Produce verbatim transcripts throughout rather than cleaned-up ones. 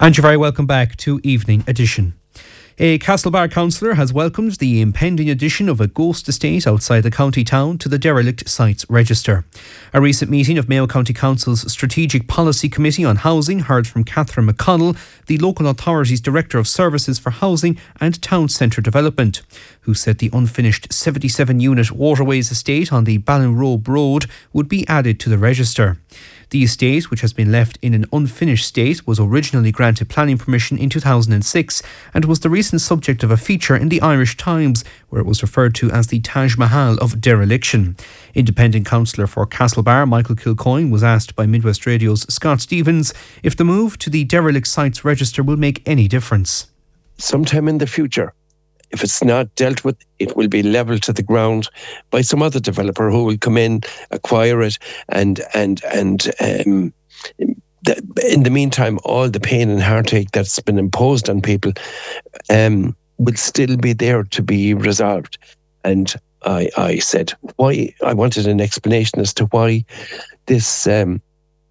And you're very welcome back to Evening Edition. A Castlebar councillor has welcomed the impending addition of a ghost estate outside the county town to the derelict sites register. A recent meeting of Mayo County Council's Strategic Policy Committee on Housing heard from Catherine McConnell, the local authority's Director of Services for Housing and Town Centre Development, who said the unfinished seventy-seven unit Waterways estate on the Ballinrobe Road would be added to the register. The estate, which has been left in an unfinished state, was originally granted planning permission in two thousand six and was the recent subject of a feature in the Irish Times, where it was referred to as the Taj Mahal of dereliction. Independent councillor for Castlebar, Michael Kilcoyne, was asked by Midwest Radio's Scott Stevens if the move to the derelict sites register will make any difference. Sometime in the future, if it's not dealt with, it will be levelled to the ground by some other developer who will come in, acquire it, and and and um, the, in the meantime, all the pain and heartache that's been imposed on people um, will still be there to be resolved. And I, I said, why? I wanted an explanation as to why this um,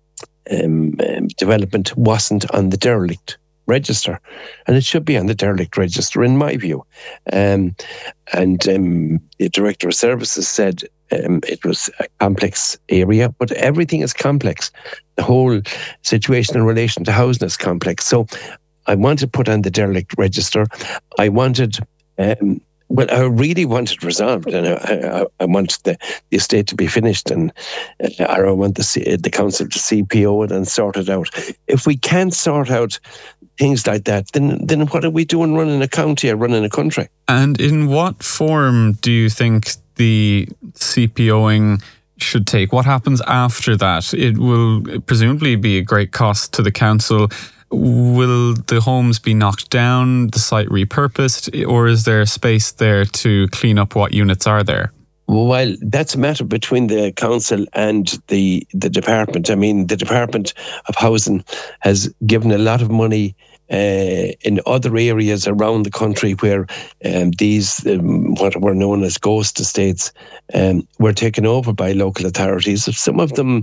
um, um, development wasn't on the derelict register, and it should be on the derelict register in my view. Um, and um, the Director of Services said um, it was a complex area, but everything is complex. The whole situation in relation to housing is complex. So I wanted to put on the derelict register. I wanted um, well, I really wanted resolved, and I, I, I want the, the estate to be finished, and uh, I want the the council to C P O it and sort it out. If we can't sort out things like that, then then what are we doing running a county or running a country? And in what form do you think the CPOing should take? What happens after that? It will presumably be a great cost to the council. Will the homes be knocked down, the site repurposed, or is there space there to clean up what units are there? Well, that's a matter between the council and the the department. I mean, the Department of Housing has given a lot of money uh, in other areas around the country where um, these, um, what were known as ghost estates, um, were taken over by local authorities. Some of them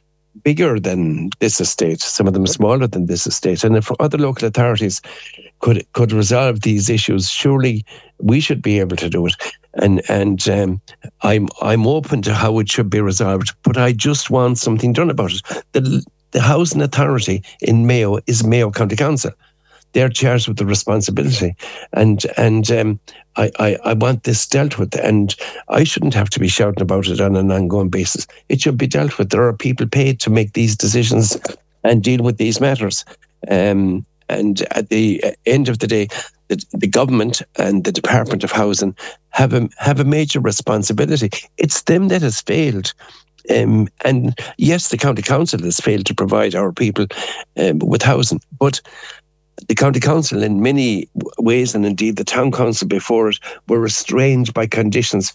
bigger than this estate, some of them smaller than this estate. And if other local authorities could could resolve these issues, surely we should be able to do it. And and um, I'm I'm open to how it should be resolved, but I just want something done about it. The the housing authority in Mayo is Mayo County Council. They're charged with the responsibility, and and um, I, I, I want this dealt with, and I shouldn't have to be shouting about it on an ongoing basis. It should be dealt with. There are people paid to make these decisions and deal with these matters. Um, and at the end of the day, the, the government and the Department of Housing have a, have a major responsibility. It's them that has failed. Um, and yes, the County Council has failed to provide our people um, with housing, but the County Council in many ways, and indeed the Town Council before it, were restrained by conditions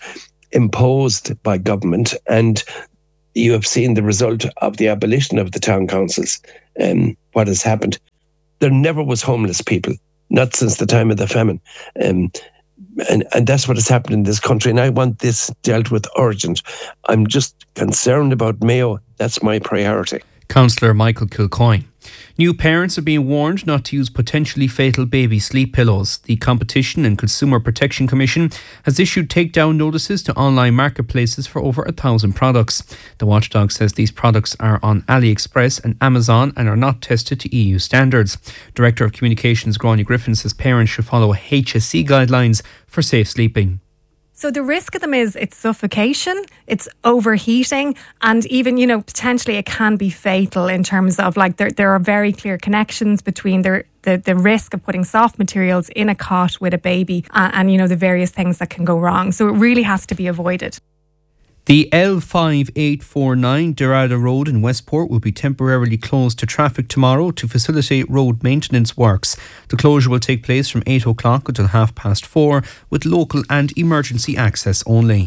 imposed by government. And you have seen the result of the abolition of the Town Councils, um, what has happened. There never was homeless people, not since the time of the famine. Um, and, and that's what has happened in this country. And I want this dealt with urgent. I'm just concerned about Mayo. That's my priority. Councillor Michael Kilcoyne. New parents are being warned not to use potentially fatal baby sleep pillows. The Competition and Consumer Protection Commission has issued takedown notices to online marketplaces for over a thousand products. The watchdog says these products are on AliExpress and Amazon and are not tested to E U standards. Director of Communications Grania Griffin says parents should follow H S C guidelines for safe sleeping. So the risk of them is it's suffocation, it's overheating, and even, you know, potentially it can be fatal in terms of like there there are very clear connections between the the, the risk of putting soft materials in a cot with a baby uh, and, you know, the various things that can go wrong. So it really has to be avoided. The L five eight four nine Dorada Road in Westport will be temporarily closed to traffic tomorrow to facilitate road maintenance works. The closure will take place from eight o'clock until half past four with local and emergency access only.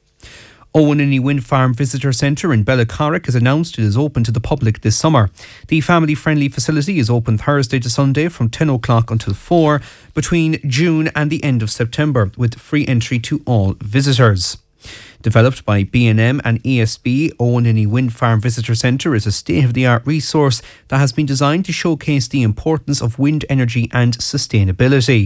Owenini Wind Farm Visitor Centre in Bellacarrick has announced it is open to the public this summer. The family-friendly facility is open Thursday to Sunday from ten o'clock until four between June and the end of September with free entry to all visitors. Developed by B and M and E S B, Owenninny Wind Farm Visitor Centre is a state-of-the-art resource that has been designed to showcase the importance of wind energy and sustainability.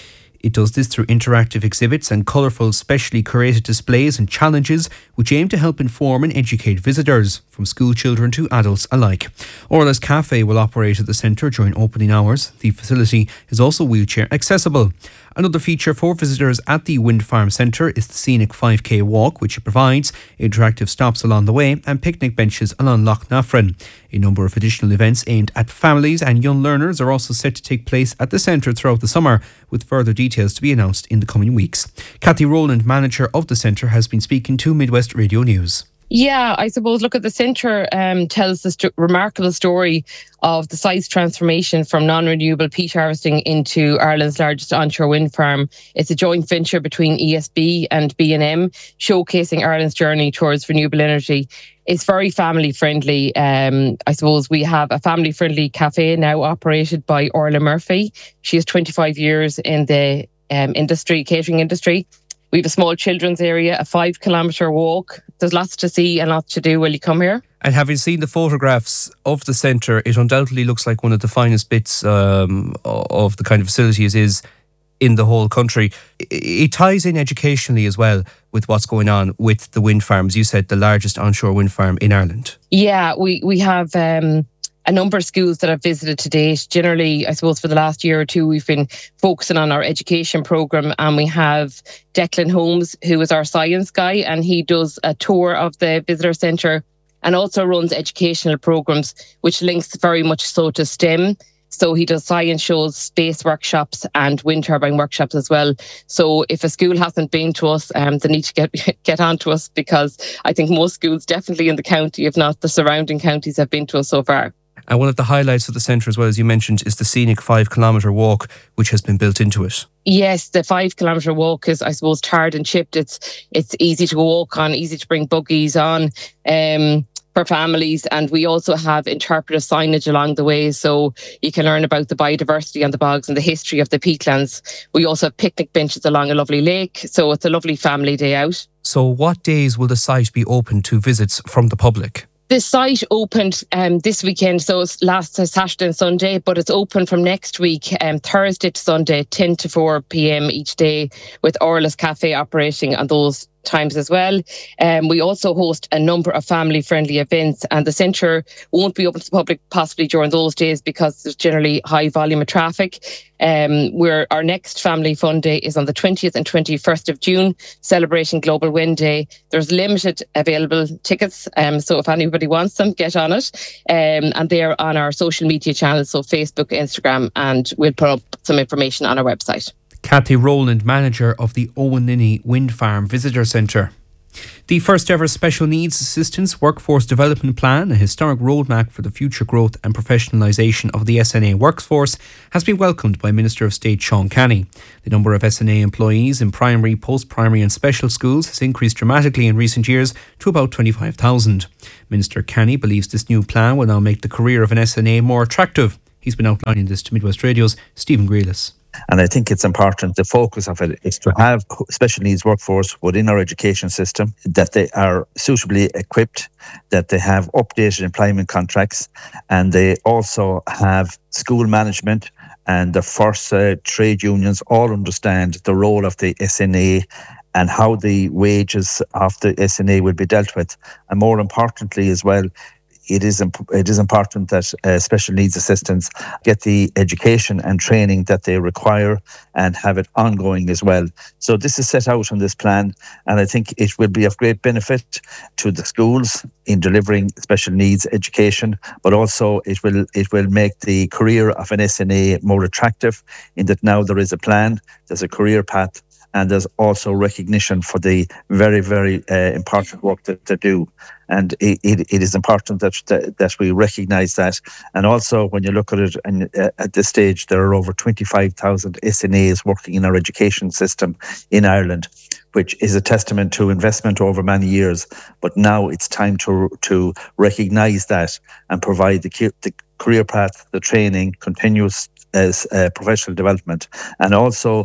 It does this through interactive exhibits and colourful, specially curated displays and challenges which aim to help inform and educate visitors, from school children to adults alike. Orla's Cafe will operate at the centre during opening hours. The facility is also wheelchair accessible. Another feature for visitors at the Wind Farm Centre is the scenic five K walk, which it provides, interactive stops along the way and picnic benches along Lough Nafron. A number of additional events aimed at families and young learners are also set to take place at the centre throughout the summer, with further details to be announced in the coming weeks. Kathy Rowland, manager of the centre, has been speaking to Midwest Radio News. Yeah, I suppose, look, at the centre um, tells the st- remarkable story of the site's transformation from non-renewable peat harvesting into Ireland's largest onshore wind farm. It's a joint venture between E S B and B and M, showcasing Ireland's journey towards renewable energy. It's very family friendly. Um, I suppose we have a family friendly cafe now operated by Orla Murphy. She has twenty-five years in the um, industry, catering industry. We have a small children's area, a five kilometre walk. There's lots to see and lots to do when you come here. And having seen the photographs of the centre, it undoubtedly looks like one of the finest bits um, of the kind of facility it is in the whole country. It ties in educationally as well with what's going on with the wind farms. You said the largest onshore wind farm in Ireland. Yeah, we, we have Um a number of schools that I've visited to date. Generally, I suppose for the last year or two, we've been focusing on our education programme, and we have Declan Holmes, who is our science guy, and he does a tour of the visitor centre and also runs educational programmes, which links very much so to STEM. So he does science shows, space workshops and wind turbine workshops as well. So if a school hasn't been to us, um, they need to get get on to us, because I think most schools definitely in the county, if not the surrounding counties, have been to us so far. And one of the highlights of the centre as well, as you mentioned, is the scenic five kilometre walk, which has been built into it. Yes, the five kilometre walk is, I suppose, tarred and chipped. It's it's easy to walk on, easy to bring buggies on um, for families. And we also have interpretive signage along the way, so you can learn about the biodiversity on the bogs and the history of the peatlands. We also have picnic benches along a lovely lake, so it's a lovely family day out. So what days will the site be open to visits from the public? The site opened um, this weekend, so it's last Saturday and Sunday, but it's open from next week, um, Thursday to Sunday, ten to four p.m. each day, with Orla's Cafe operating on those times as well. Um, we also host a number of family-friendly events, and the centre won't be open to the public possibly during those days because there's generally high volume of traffic. Um, where our next Family Fun Day is on the twentieth and twenty-first of June, celebrating Global Wind Day. There's limited available tickets, um, so if anybody wants them, get on it. Um, and they're on our social media channels, so Facebook, Instagram, and we'll put up some information on our website. Kathy Rowland, manager of the Owenninny Wind Farm Visitor Centre. The first ever Special Needs Assistance Workforce Development Plan, a historic roadmap for the future growth and professionalisation of the S N A workforce, has been welcomed by Minister of State Sean Canny. The number of S N A employees in primary, post-primary and special schools has increased dramatically in recent years to about twenty-five thousand. Minister Canny believes this new plan will now make the career of an S N A more attractive. He's been outlining this to Midwest Radio's Stephen Grealis. And I think it's important, the focus of it is to have special needs workforce within our education system, that they are suitably equipped, that they have updated employment contracts, and they also have school management and the first uh, trade unions all understand the role of the S N A and how the wages of the S N A will be dealt with. And more importantly as well, It is imp- it is important that uh, special needs assistants get the education and training that they require and have it ongoing as well. So this is set out on this plan, and I think it will be of great benefit to the schools in delivering special needs education, but also it will it will make the career of an S N A more attractive, in that now there is a plan, there's a career path, and there's also recognition for the very, very uh, important work that they do. And it, it, it is important that, that that we recognise that. And also, when you look at it, and uh, at this stage, there are over twenty-five thousand S N As working in our education system in Ireland, which is a testament to investment over many years. But now it's time to to recognise that and provide the, the career path, the training, continuous as uh, professional development, and also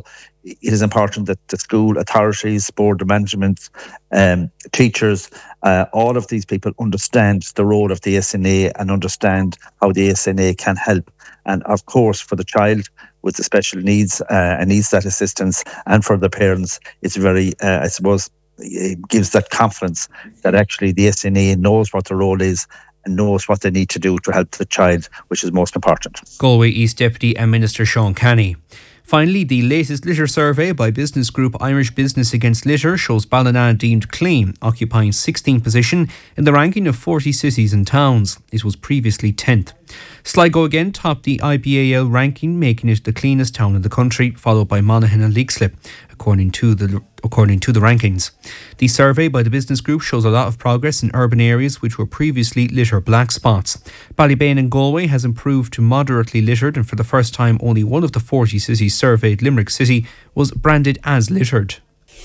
it is important that the school authorities, board of management, um, teachers, uh, all of these people understand the role of the S N A and understand how the S N A can help. And of course, for the child with the special needs uh, and needs that assistance, and for the parents, it's very, uh, I suppose, it gives that confidence that actually the S N A knows what the role is and knows what they need to do to help the child, which is most important. Galway East Deputy and Minister Sean Canny. Finally, the latest litter survey by business group Irish Business Against Litter shows Ballina deemed clean, occupying sixteenth position in the ranking of forty cities and towns. It was previously tenth. Sligo again topped the I B A L ranking, making it the cleanest town in the country, followed by Monaghan and Leixlip, according to the according to the rankings. The survey by the business group shows a lot of progress in urban areas which were previously litter black spots. Ballybane in Galway has improved to moderately littered, and for the first time only one of the forty cities surveyed, Limerick City, was branded as littered.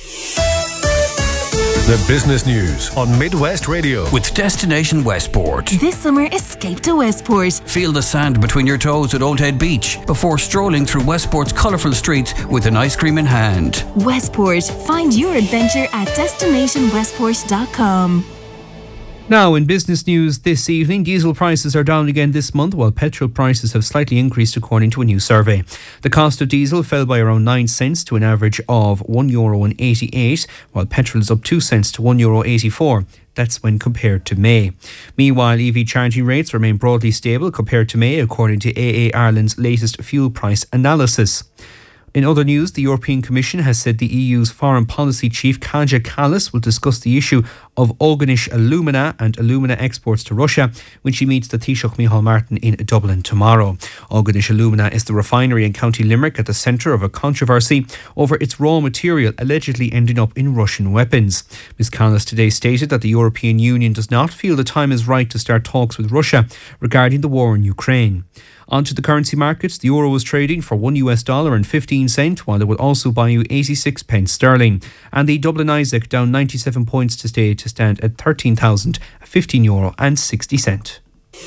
The business news on Midwest Radio with Destination Westport. This summer, escape to Westport. Feel the sand between your toes at Old Head Beach before strolling through Westport's colourful streets with an ice cream in hand. Westport. Find your adventure at destination westport dot com. Now, in business news this evening, diesel prices are down again this month, while petrol prices have slightly increased according to a new survey. The cost of diesel fell by around nine cents to an average of one euro eighty-eight, while petrol is up two cents to one euro eighty-four. That's when compared to May. Meanwhile, E V charging rates remain broadly stable compared to May, according to A A Ireland's latest fuel price analysis. In other news, the European Commission has said the E U's foreign policy chief Kaja Kallas will discuss the issue of Oganish alumina and alumina exports to Russia when she meets the Taoiseach Micheál Martin in Dublin tomorrow. Oganish alumina is the refinery in County Limerick at the centre of a controversy over its raw material allegedly ending up in Russian weapons. Miz Kallas today stated that the European Union does not feel the time is right to start talks with Russia regarding the war in Ukraine. Onto the currency markets, the euro is trading for one US dollar and fifteen cent, while it will also buy you eighty-six pence sterling. And the Dublin Isaac down ninety-seven points to stay to stand at thirteen thousand fifteen euro and sixty cent.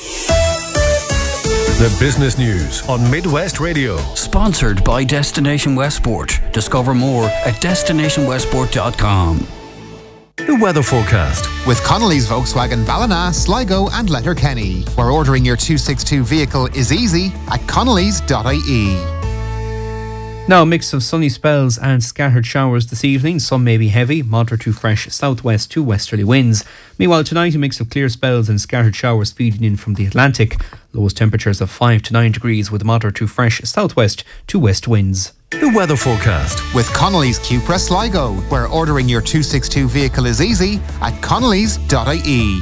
The business news on Midwest Radio. Sponsored by Destination Westport. Discover more at destination westport dot com. The weather forecast with Connolly's Volkswagen Ballina, Sligo and Letterkenny, where ordering your two sixty-two vehicle is easy at connellys dot I E. Now, a mix of sunny spells and scattered showers this evening. Some may be heavy, moderate to fresh southwest to westerly winds. Meanwhile, tonight a mix of clear spells and scattered showers feeding in from the Atlantic. Lowest temperatures of five to nine degrees with moderate to fresh southwest to west winds. The weather forecast with Connolly's Cupra Sligo, where ordering your two sixty-two vehicle is easy at connellys dot I E.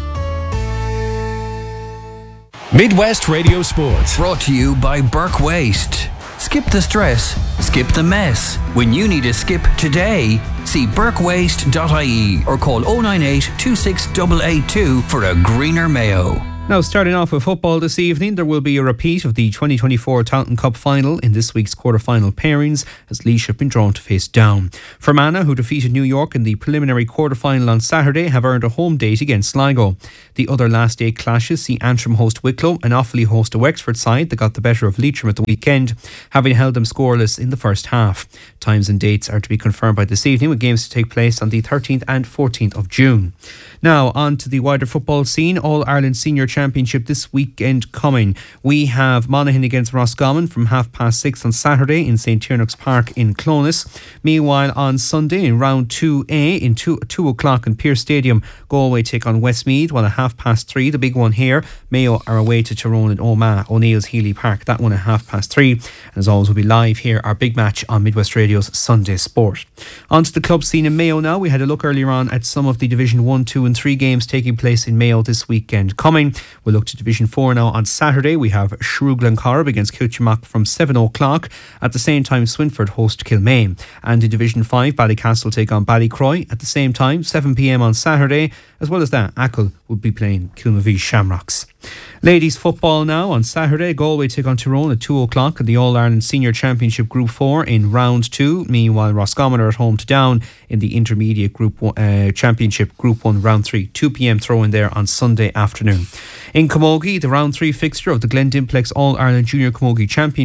Midwest Radio Sports. Brought to you by Burke Waste. Skip the stress, skip the mess. When you need a skip today, see burke waste dot I E or call oh nine eight, two six eight eight two for a greener Mayo. Now, starting off with football this evening, there will be a repeat of the twenty twenty-four Taunton Cup final in this week's quarter-final pairings as Laois have been drawn to face Down. Fermanagh, who defeated New York in the preliminary quarter-final on Saturday, have earned a home date against Sligo. The other last-day clashes see Antrim host Wicklow and Offaly host a Wexford side that got the better of Leitrim at the weekend, having held them scoreless in the first half. Times and dates are to be confirmed by this evening, with games to take place on the thirteenth and fourteenth of June. Now, on to the wider football scene. All-Ireland Senior Championship this weekend coming. We have Monaghan against Roscommon from half past six on Saturday in St Tiernock's Park in Clones. Meanwhile, on Sunday in round two A in two, two o'clock in Pearse Stadium, Galway take on Westmeath, while at half past three, the big one here, Mayo are away to Tyrone and Omagh, O'Neill's Healy Park. That one at half past three. And as always, we'll be live here, our big match on Midwest Radio's Sunday Sport. On to the club scene in Mayo now. We had a look earlier on at some of the Division one, two and three games taking place in Mayo this weekend coming. We'll look to Division four now on Saturday. We have Shrewd Glencorrib against Kiltimagh from seven o'clock. At the same time, Swinford host Kilmaine. And in Division five, Ballycastle take on Ballycroy at the same time, seven p.m. on Saturday. As well as that, Achill will be playing Kilmavie Shamrocks. Ladies football now on Saturday. Galway take on Tyrone at two o'clock in the All-Ireland Senior Championship Group four in round two. Meanwhile, Roscommon are at home to Down in the Intermediate Group one, uh, Championship Group one round three. two p.m. throw in there on Sunday afternoon. In Camogie, the round three fixture of the Glendimplex All-Ireland Junior Camogie Championship.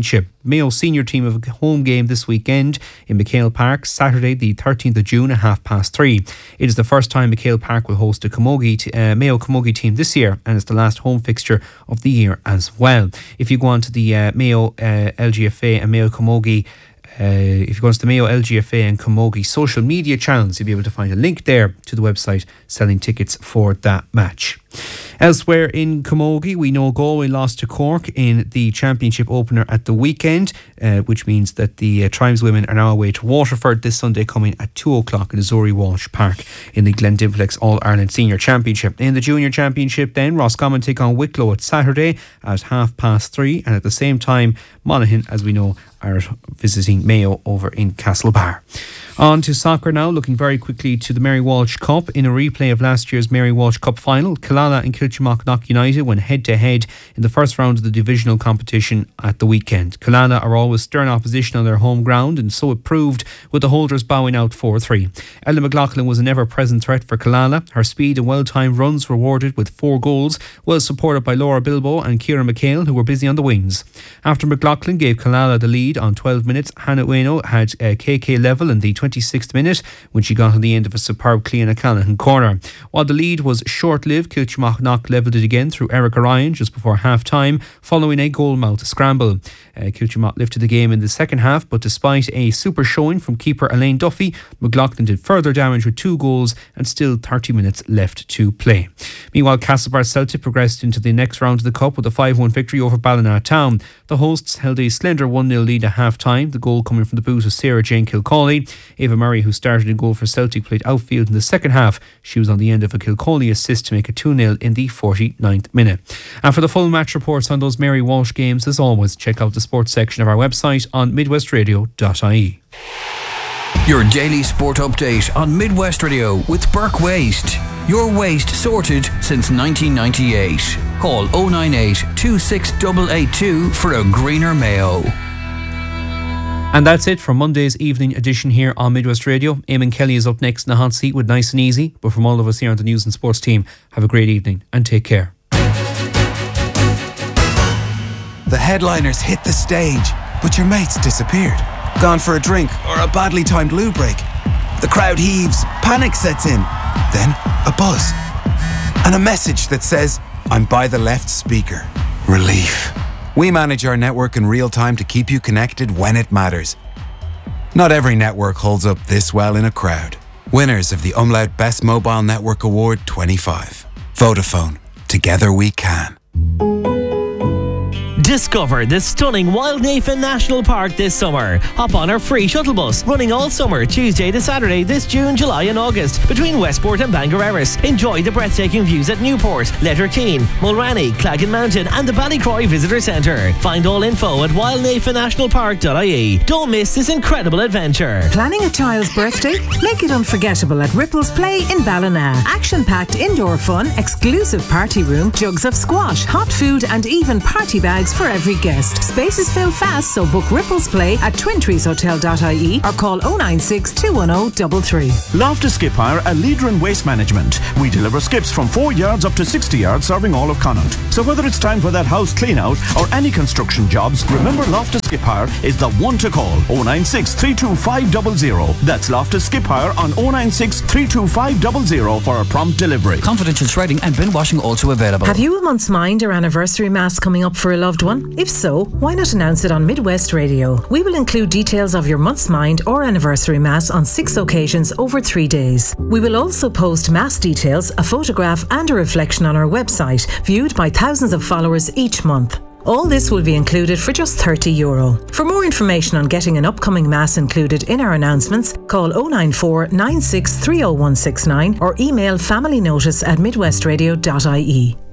Mayo senior team have a home game this weekend in McHale Park, Saturday the thirteenth of June at half past three. It is the first time McHale Park will host a Camogie t- uh, Mayo Camogie team this year, and it's the last home fixture of the year as well. If you go on to the uh, Mayo uh, L G F A and Mayo Camogie Uh, if you go to the Mayo L G F A and Camogie social media channels, you'll be able to find a link there to the website selling tickets for that match. Elsewhere in Camogie, we know Galway lost to Cork in the championship opener at the weekend, uh, which means that the uh, tribeswomen are now away to Waterford this Sunday coming at two o'clock in the Zuri Walsh Park in the Glendimplex All-Ireland Senior Championship. In the Junior Championship then, Roscommon take on Wicklow at Saturday at half past three, and at the same time Monaghan, as we know, are visiting Mayo over in Castlebar. On to soccer now, looking very quickly to the Mary Walsh Cup. In a replay of last year's Mary Walsh Cup final, Killala and Kiltimagh United went head-to-head in the first round of the divisional competition at the weekend. Killala are always stern opposition on their home ground, and so it proved, with the holders bowing out four three. Ella McLaughlin was an ever-present threat for Killala. Her speed and well-timed runs rewarded with four goals, well supported by Laura Bilbo and Ciara McHale, who were busy on the wings. After McLaughlin gave Killala the lead on twelve minutes, Hannah Ueno had uh, K K level in the twenty-sixth minute when she got on the end of a superb Cleana Callaghan corner. While the lead was short-lived, Kiltimagh levelled it again through Erica Ryan just before half-time, following a goal-mouth scramble. Uh, Kiltimagh lifted the game in the second half, but despite a super showing from keeper Elaine Duffy, McLaughlin did further damage with two goals and still thirty minutes left to play. Meanwhile, Castlebar Celtic progressed into the next round of the Cup with a five one victory over Ballina Town. The hosts held a slender one nil lead at half-time, the goal coming from the boot of Sarah Jane Kilcawley. Ava Murray, who started in goal for Celtic, played outfield in the second half. She was on the end of a Kilcawley assist to make it two nil in the forty-ninth minute. And for the full match reports on those Mary Walsh games, as always, check out the sports section of our website on midwest radio dot I E. Your daily sport update on Midwest Radio with Burke Waste. Your waste sorted since nineteen ninety-eight. Call oh nine eight, two six eight eight two for a greener Mayo. And that's it for Monday's evening edition here on Midwest Radio. Eamon Kelly is up next in the hot seat with Nice and Easy. But from all of us here on the News and Sports team, have a great evening and take care. The headliners hit the stage, but your mates disappeared. Gone for a drink or a badly timed loo break. The crowd heaves, panic sets in. Then a buzz. And a message that says, I'm by the left speaker. Relief. We manage our network in real time to keep you connected when it matters. Not every network holds up this well in a crowd. Winners of the Umlaut Best Mobile Network Award twenty-five. Vodafone. Together we can. Discover the stunning Wildnafen National Park this summer. Hop on our free shuttle bus running all summer, Tuesday to Saturday this June, July and August between Westport and Bangor-Erris. Enjoy the breathtaking views at Newport, Letterkeene, Mulranny, Claggan Mountain and the Ballycroy Visitor Centre. Find all info at wildnafen national park dot I E. Don't miss this incredible adventure. Planning a child's birthday? Make it unforgettable at Ripples Play in Ballina. Action-packed indoor fun, exclusive party room, jugs of squash, hot food and even party bags for every guest. Spaces fill fast, so book Ripples Play at twin trees hotel dot I E or call oh nine six, two one oh, three three. Loftus Skip Hire, a leader in waste management. We deliver skips from four yards up to sixty yards, serving all of Connaught. So whether it's time for that house clean out or any construction jobs, remember Loftus Skip Hire is the one to call. oh nine six, three two five zero zero. That's Loftus Skip Hire on oh nine six, three two five zero zero for a prompt delivery. Confidential shredding and bin washing also available. Have you a month's mind or anniversary mass coming up for a loved one? If so, why not announce it on Midwest Radio? We will include details of your month's mind or anniversary mass on six occasions over three days. We will also post mass details, a photograph and a reflection on our website, viewed by thousands of followers each month. All this will be included for just thirty euro. For more information on getting an upcoming mass included in our announcements, call oh nine four, nine six three oh one six nine or email familynotice at midwest radio dot I E.